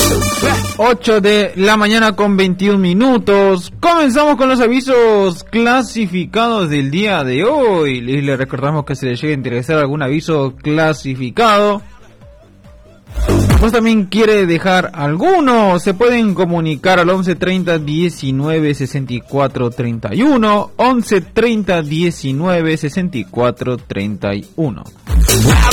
8 de la mañana con 21 minutos. Comenzamos con los avisos clasificados del día de hoy. Y le recordamos que si les llega a interesar algún aviso clasificado, pues también quiere dejar alguno, se pueden comunicar al 11 30 19 64 31, 11 30 19 64 31.